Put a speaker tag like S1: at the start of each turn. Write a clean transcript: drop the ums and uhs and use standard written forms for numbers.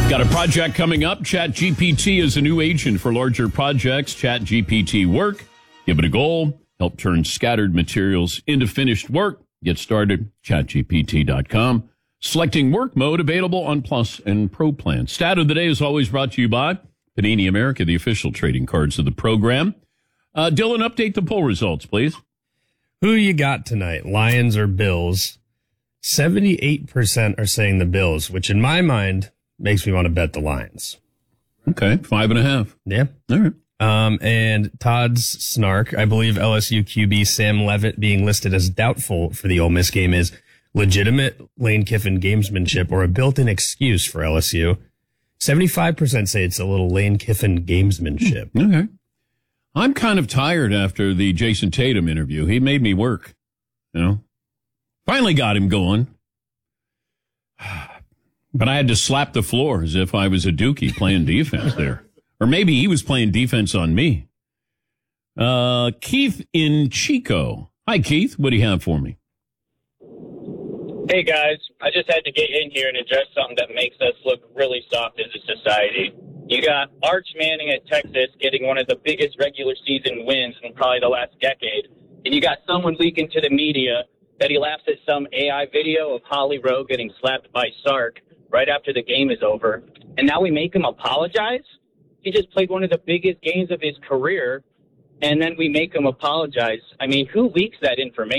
S1: Got a project coming up. ChatGPT is a new agent for larger projects. ChatGPT Work. Give it a goal. Help turn scattered materials into finished work. Get started. ChatGPT.com. Selecting work mode available on Plus and Pro plans. Stat of the day is always brought to you by Panini America, the official trading cards of the program. Dylan, update the poll results, please.
S2: Who you got tonight, Lions or Bills? 78% are saying the Bills, which in my mind makes me want to bet the Lions.
S1: Okay, 5.5.
S2: Yeah.
S1: All right.
S2: And Todd's snark, I believe LSU QB Sam Leavitt being listed as doubtful for the Ole Miss game is legitimate Lane Kiffin gamesmanship or a built-in excuse for LSU. 75% say it's a little Lane Kiffin gamesmanship.
S1: Okay. I'm kind of tired after the Jason Tatum interview. He made me work, Finally got him going. But I had to slap the floor as if I was a dookie playing defense there. Or maybe he was playing defense on me. Keith in Chico. Hi, Keith. What do you have for me?
S3: Hey, guys. I just had to get in here and address something that makes us look really soft as a society. You got Arch Manning at Texas getting one of the biggest regular season wins in probably the last decade. And you got someone leaking to the media that he laughs at some AI video of Holly Rowe getting slapped by Sark right after the game is over. And now we make him apologize? He just played one of the biggest games of his career, and then we make him apologize. I mean, who leaks that information?